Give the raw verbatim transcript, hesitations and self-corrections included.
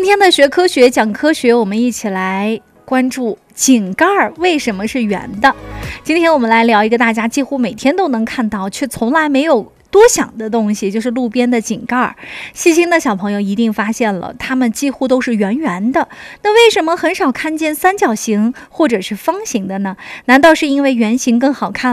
天的学科学讲科学，我们一起来关注井盖为什么是圆的。今天我们来聊一个大家几乎每天都能看到却从来没有多想的东西，就是路边的井盖。细心的小朋友一定发现了，它们几乎都是圆圆的。那为什么很少看见三角形或者是方形的呢？难道是因为圆形更好看